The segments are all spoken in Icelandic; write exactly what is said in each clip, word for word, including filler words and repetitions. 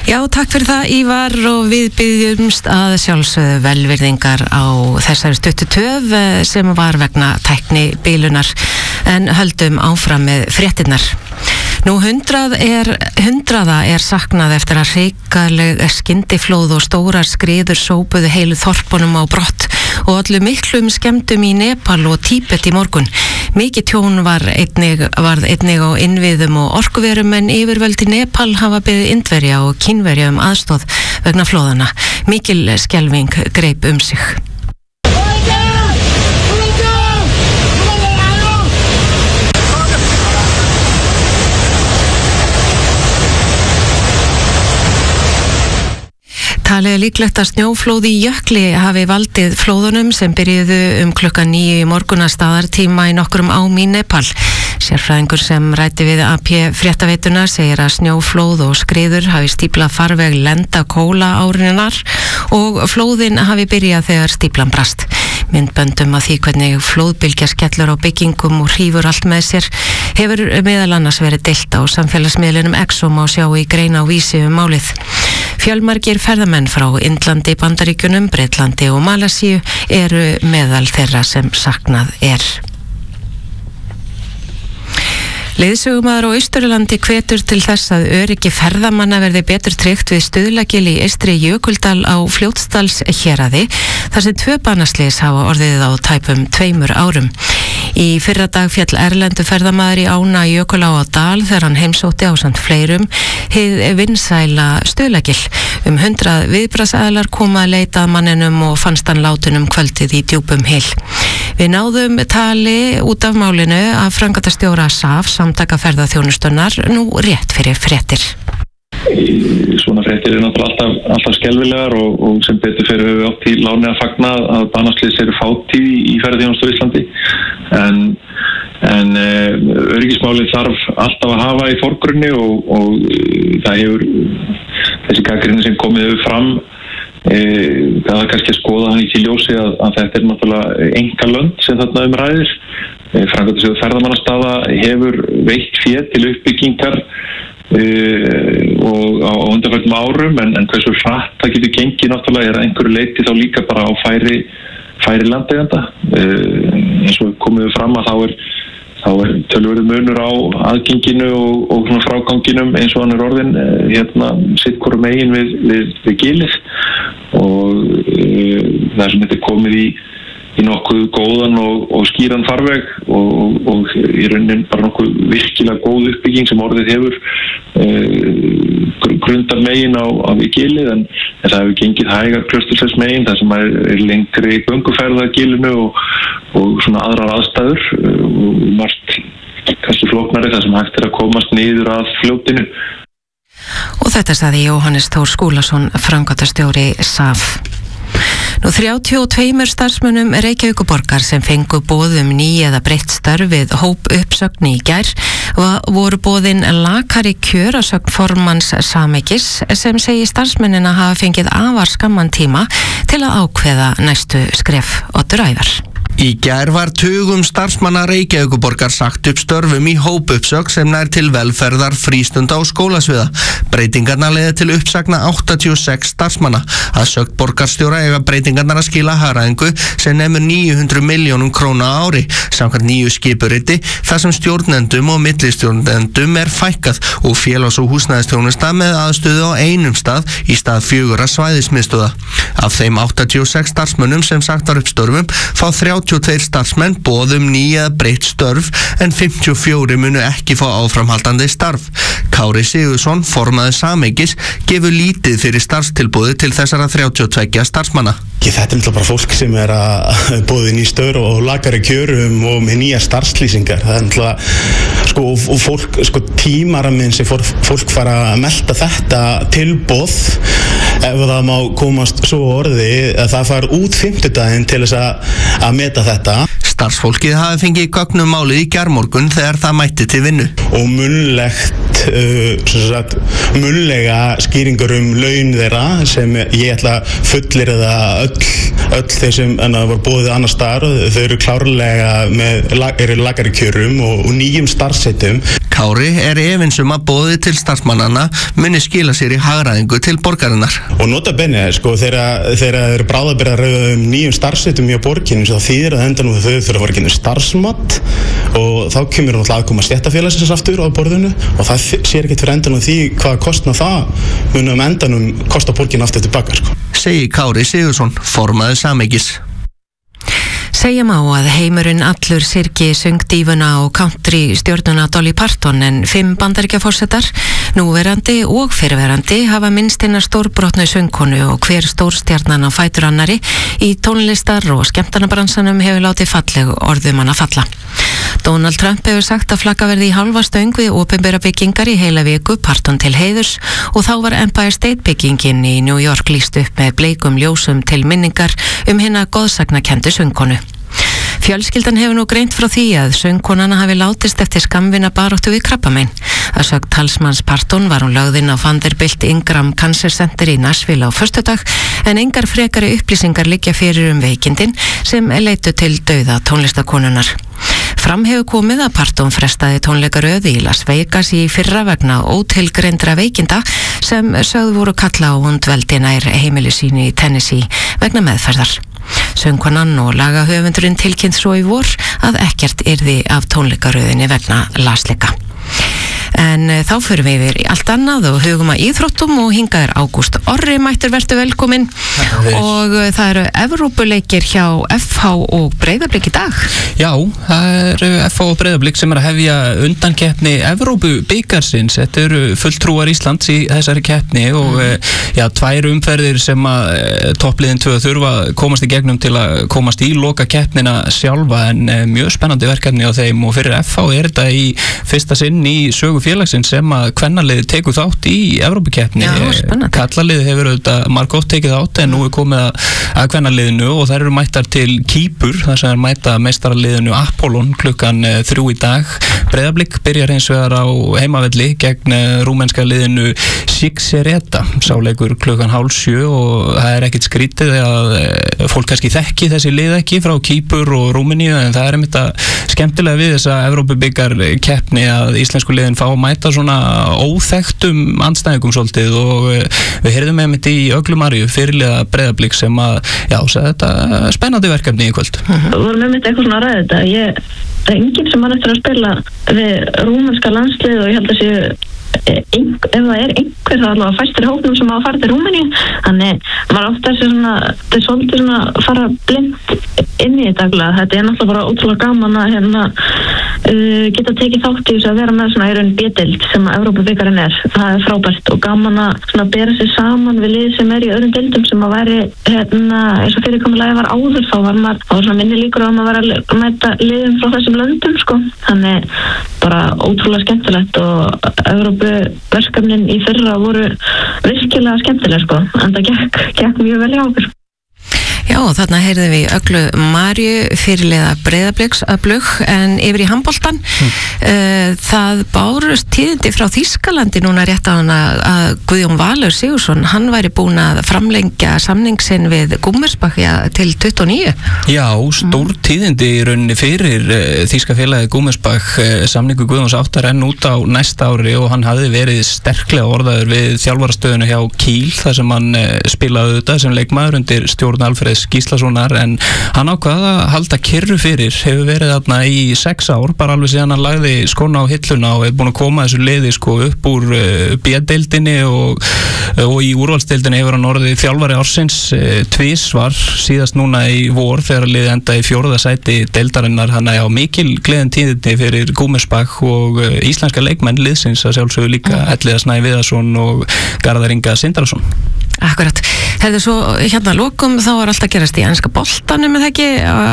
Já, takk fyrir það Ívar og við byggjumst að sjálfsögðu velvirðingar á þessari stuttu töf sem var vegna tækni bílunar en höldum áfram með fréttinnar. Nú hundrað er, hundraða er saknað eftir að hrikaleg skyndiflóð og stórar skriður sópuðu heilu þorpunum á brott og allu miklum skemmdum í Nepal og Tíbet í morgun. Mikið tjón var einnig, varð einnig á innviðum og orkuverum en yfirvöld í Nepal hafa beðið Indverja og Kínverja um aðstoð vegna flóðana. Mikil skelfing greip um sig. Talið er líklegt að snjóflóð í jökli hafi valdið flóðunum sem byrjuðu um klukkan níu í morgun að staðartíma í nokkrum ám í Nepal. Sérfræðingur sem ræddi við A P fréttaveituna segir að snjóflóð og skriður hafi stíplað farveg lenda kóla árininnar og flóðin hafi byrjað þegar stíplan brast. Myndböndum að því hvernig flóðbylgja skellur á byggingum og hrífur allt með sér hefur meðal annars verið deilt á samfélagsmiðlunum X og má sjá í greina á Vísi um málið. Fjölmargir ferðamenn frá Indlandi, Bandaríkjunum, Bretlandi og Malasíu eru meðal þeirra sem saknað er. Leiðsögumaður á Austurlandi hvetur til þess að öryggi ferðamanna verði betur tryggt við Stuðlagil í Eystri Jökuldal á Fljótsdals héraði þar sem tvö banaslys hafa orðið á tæpum tveimur árum. Í fyrra dag féll erlendu ferðamaður í ána Jökulá á Dal þegar hann heimsótti ásamt fleirum hið vinsæla Stuðlagil. Um hundrað viðbragðsaðilar koma að leita að manninum og fannst hann látin um kvöldið í djúpum hyl. Við náðum tali út af málinu af framkvæmdastjóra S A F, samtaka ferðaþjónustunnar, nú rétt fyrir fréttir. Svona fréttir er náttúrulega alltaf, alltaf skelfilegar og, og sem betur fyrir við átt í láni að fagna að banaslys eru fátíð í, í ferðaþjónustu á Íslandi. En, en uh, öryggismálið þarf alltaf að hafa í forgrunni og, og uh, það hefur þessi gagnrýni sem komið hefur fram uh, það er kannski að skoða hann í ljósi að, að þetta er náttúrulega einkalönd sem þarna um ræðir. Uh, Framkvæmdastjóri ferðamannastaða hefur veitt fé til uppbyggingar Uh, og á undanförnum árum en, en hversu hratt það getur gengið náttúrulega er að einhverju leyti þá líka bara á færi, færi landeiganda uh, eins og komið fram að þá er, þá er töluverður munur á aðgenginu og, og svona fráganginum eins og hann er orðin uh, hérna sitt hvoru megin við, við, við gilið og uh, það sem þetta er komið í í nokkuð góðan og, og skýran farveg og, og í raunin bara nokkuð virkilega góð uppbygging sem orðið hefur uh, grundar megin á, á í gilið en, en það hefur gengið hægar Klausturssels megin þar sem er, er lengri gönguferð að gilinu og, og svona aðrar aðstæður uh, og margt kannski flóknari þar sem hægt er að komast niður að fljótinu. Og þetta sagði Jóhannes Þór Skúlason, framkvæmdastjóri S A F. Nú þrjátíu og tveimur starfsmönnum Reykjavíkurborgar sem fengu boðum ný eða breytt störf við hóp uppsögn í gær voru boðin lakari kjör að sögn formanns Samekis sem segi starfsmennina hafa fengið afar skamman tíma til að ákveða næstu skref. Oddur Ævar. Í gær var tugum starfsmanna Reykjavíkurborgar sagt upp störfum í hópuppsögn sem nær til velferðar, frístunda og skólasviða. Breytingarnar leiða til uppsagna áttatíu og sex starfsmanna. Að sögn borgarstjóra eiga breytingarnar að skila hagræðingu sem nemur níu hundruð milljónum króna á ári. Samkvæmt nýju skipuriti þar sem stjórnendum og millistjórnendum er fækkað og félags- og húsnæðisþjónusta með aðstöðu á einum stað í stað fjögurra svæðismiðstöða. Af þeim áttatíu og sex starfsmönnum sem sagt var upp störfum fá þrjátíu og tveir starfsmenn boðum nýja breytt störf en fimmtíu og fjórir munu ekki fá áframhaldandi starf. Kári Sigurðsson, formaður Samekis, gefur lítið fyrir starfstilboði til þessara þrjátíu og tveggja starfsmanna. Þetta er náttúrulega bara fólk sem er að boði ný störf og lakari kjörum og með nýja starfslýsingar. Það er náttúrulega sko, og fólk, sko, tímaraminn sem fólk fara að melda þetta tilboð ef það má komast svo orði að það far út fimmtudaginn til þess að, að meta þetta. Starfsfólkið hafi fengið gögnum málið í gærmorgun þegar það mætti til vinnu. Og munnlegt, uh, sagt, munnlega skýringar um laun þeirra sem ég ætla að fullyrða öll, öll þeir sem var boðið annar staðar. Þau eru klárlega með eru lakari kjörum og, og nýjum starfseitum. Kári er efinsum að boðið til starfsmannana muni skila sér í hagræðingu til borgarinnar. Og nota bene, sko, þegar þeir eru bráðabirgðar um nýjum starfsveitum í borginni, þá þýðir að enda nú þau þurfa að fara að gera starfsmat og þá kemur náttúrulega aðkoma stéttarfélagsins aftur á borðinu og það sér ekkert fyrir endanum því hvaða kostnað það munum endanum kosta borgin aftur tilbaka, sko. Segir Kári Sigursson, formaður Sameigis. Segja má að heimurinn allur syrgi söngdífuna og country stjórnuna Dolly Parton en fimm bandaríkjaforsetar, núverandi og fyrrverandi hafa minnst hinnar stórbrotnu söngkonu og hver stórstjarnan á fætur annari í tónlistar og skemmtanabransanum hefur látið falleg orðum hana falla. Donald Trump hefur sagt að flagga verði í hálfa stöng við opinbera byggingar í heila viku Parton til heiðurs og þá var Empire State byggingin í New York lýst upp með bleikum ljósum til minningar um hinna goðsagnakendu söngkonu. Fjölskyldan hefur nú greint frá því að söngkonana hafi látist eftir skammvinna baráttu við krabbamein. Að sögn talsmanns Parton var hún lögð inn á Vanderbilt Ingram Cancer Center í Nashville á föstudag en engar frekari upplýsingar liggja fyrir um veikindin sem leitu til dauða tónlistakonunnar. Fram hefur komið að Parton frestaði tónleikaröð í Las Vegas í fyrra vegna ótilgreindra veikinda sem sögð voru kalla á hundveldi nær heimili sínu í Tennessee vegna meðferðar. Söngkonan og lagahöfundurinn tilkynnt svo í vor að ekkert yrði af tónleikaröðinni vegna lasleika. En þá förum við yfir í allt annað og hugum að íþróttum og hingað er Ágúst Orri mættur, vertu velkominn og það eru Evrópuleikir hjá F H og Breiðablik í dag. Já, það eru F H og Breiðablik sem er að hefja undankeppni Evrópubikarsins. Þetta eru fulltrúar Íslands í þessari keppni og mm. já, tvær umferðir sem að toppliðin tvö þurfa komast í gegnum til að komast í loka keppnina sjálfa en mjög spennandi verkefni á þeim og fyrir F H er þetta í fyrsta sinn í sögu félagsins sem að kvennaliðið tekur þátt í Evrópukeppni. Kallaliðið hefur auðvitað margótt tekið þátt en nú er komið að, að kvennaliðinu og þær eru mættar til Kýpur þar sem er mæta meistaraliðinu Apollon klukkan þrjú í dag. Breiðablik byrjar hins vegar á heimavelli gegn rúmenska liðinu Sixereta, sáleikur klukkan hálf sjö og það er ekkit skrítið að fólk kannski þekki þessi lið ekki frá Kýpur og Rúmeníu en það er einmitt að skemmtilega við þessa Evrópubikarkeppni að íslensku liðin fá að mæta svona óþekktum andstæðingum svolítið og við heyrðum með mitt í Öglumaríu fyrirliða Breiðablik sem að, já, þetta er spennandi verkefni í kvöld. Við vorum með mitt eitthvað svona að ræða þetta. Ég, það er enginn sem mann eftir að spila við rúmenska landslið og ég held að séu Ein, ef það er einhver þá allavega fæstir hóknum sem hafa farið til Rúmeníu þannig maður ofta er svona þetta er svolítið svona að fara blind inn í þetta glæð. Þetta er náttúrulega bara ótrúlega gaman að hérna uh, geta tekið þátt í þess að vera með svona í raun B-deild sem að Evrópubikarinn er. Það er frábært og gaman að svona bera sig saman við lið sem er í öðrum deildum sem að væri hérna eins og fyrirkomulega var áður þá var maður, þá var svona minni líkur á að maður vera að mæta liðum frá þessum löndum sko. Þannig bara ótrúlega skemmtilegt og Evrópuverkefnin í fyrra voru virkilega skemmtilega sko, en það gekk, gekk mjög vel í okkur. Já, þarna heyrðum við Öglu Maríu fyrirliða Breiðabliks öflug en yfir í handboltan mm. uh, það bárust tíðindi frá Þýskalandi núna rétt á hana að Guðjón Valur Sigursson, hann væri búin að framlengja samningsinn við Gummersbach til tuttugu og níu. Já, stór tíðindi í rauninni fyrir uh, Þýska félagi Gummersbach uh, samningu Guðjóns áttar enn út á næsta ári og hann hafði verið sterklega orðaður við þjálfarastöðuna hjá Kiel þar sem hann uh, spilaði þetta sem leikmaður undir stjórn Alfreðs Gíslasonar en hann ákvaða að halda kyrru fyrir, hefur verið þarna í sex ár, bara alveg síðan hann lagði skóna á hilluna og hefur búin að koma þessu liði sko upp úr uh, B-deildinni og, og í úrvalsdeildinni hefur hann orðið þjálfari ársins uh, tvisvar, síðast núna í vor þegar liðið enda í fjórða sæti deildarinnar, hann er á mikil gleðin tíðinni fyrir Gummersbach og uh, íslenska leikmenn liðsins að sjálfsögðu líka Elliða Snæ Viðarsson og Garðar Inga Sindrason. Akkurat. Hefðu svo hérna lokum þá var alltaf gerast í enska boltanum eða ekki,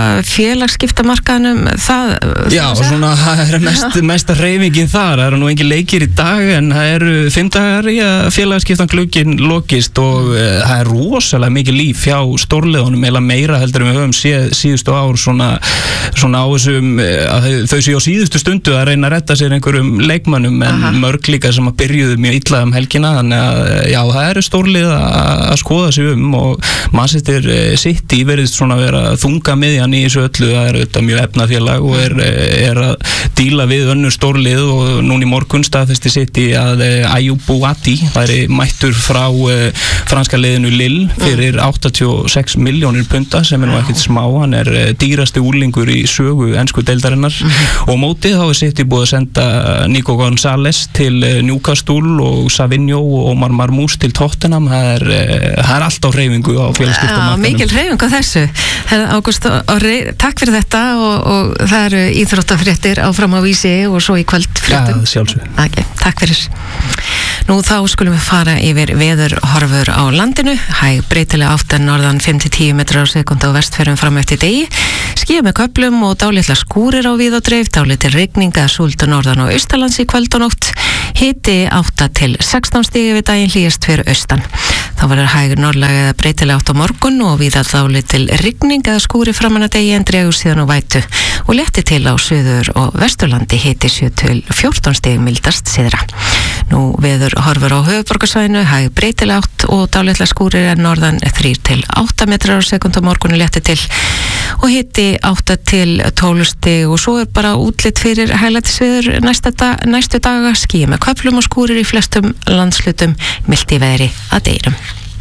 félagsskiptamarkaðnum það... Já, það svona það er mest, mesta hreyfingin þar, það eru nú engin leikir í dag en það eru fimm dagar í að félagsskiptan gluginn lokist og uh, það er rosalega mikið líf hjá stórliðunum, eða meira heldur við höfum síð, síðustu ár svona, svona á þessum, að þau séu á síðustu stundu að reyna að retta sér einhverjum leikmannum en Aha. mörg líka sem að byrjuðu mjög illa um helgina, þannig að já, það eru stórlið að að skoða sig um og Manchester City verðist svona vera þunga miðjan í þessu öllu, það er auðvitað mjög efnafélag og er, er að díla við önnur stórlið og núna í morgun staðfesti City að Ayoub Boadi væri mættur frá franska liðinu Lille fyrir áttatíu og sex milljónir punta sem er nú ekkert smá, hann er dýrasti úrlingur í sögu ensku deildarinnar mm-hmm. og mótið þá er City búið að senda Nico González til Newcastle og Savinho og Omar Marmoush til Tottenham, það er, það er allt á hreyfingu á félagskiptamarkaðnum. Já, mikil hreyfingu á þessu. Herra Ágúst, takk fyrir þetta og, og það eru íþróttafréttir áfram á Vísi og svo í kvöld fréttum. Já, sjálfsög. Okay, takk fyrir. Nú þá skulum við fara yfir veðurhorfur á landinu. Hæg breytilega átt en norðan fimm til tíu metrar á sekúndu á vestfjörðum fram eftir degi. Skýjað með köflum og dálitla skúrir á víð og dreif, dálítil rigning eða súld norðan og austalands í kvöld og nótt. Hiti átta til sextán stig við daginn, hlýjast fyrir austan. Þá verður hæg norðlæg eða breytilega átt á morgun og víða dálítil rigning eða skúri framan að degi en dregur síðan og vætu og létti til á suður og vesturlandi, hiti sjö til fjórtán stig mildast syðra. Nú veður horfur á höfuðborgarsvæðinu, hæg breytilega átt og dálitla skúrir en norðan þrír til átta metrar á sekúndu á morgun létti til og hiti átta til tólf stig og svo er bara útlit fyrir hæglætisveður næsta dag, næstu daga, skýjað með köflum og skúrir í flestum landslutum, milt í veðri að deginum.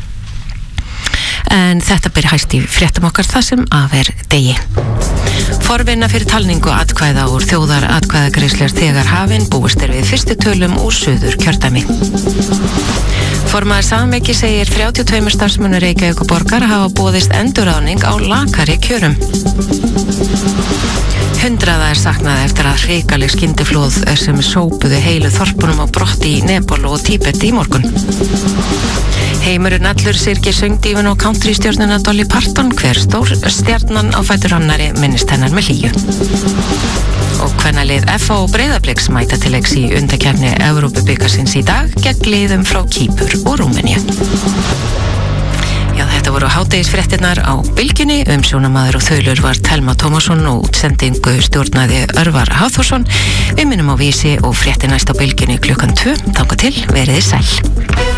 En þetta byrja hæst í fréttum okkar það sem af er degi. Forvinna fyrir talningu atkvæða úr þjóðar atkvæðagreiðslur þegar hafin, búist er við fyrstu tölum úr suður kjördæmi. Formaður Sameki segir þrjátíu og tveir starfsmönnum Reykjavíkurborgar hafa boðist endurráðning á lakari kjörum. Hundraða er saknað eftir að hrikaleg skyndiflóð sem sópuðu heilu þorpunum á brott í Nepal og Tíbet í morgun. Heimurinn allur syrgir söngdífun og countrystjörnuna Dolly Parton, hver stór stjarnan á fætur annari minnist hennar með hlýju. Og kvennalið F A og Breiðabliks mæta til leiks í undankeppni Evrópubikarsins í dag gegn liðum frá Kýpur og Rúmeníu. Já, þetta voru hádegisfréttirnar á Bylgjunni, umsjónamaður og þaulur var Telma Tómasson og útsendingu stjórnaði Örvar Hafþórsson. Við minnum á Vísi og fréttir næst á Bylgjunni klukkan tvö. Þangað til, veriði sæl.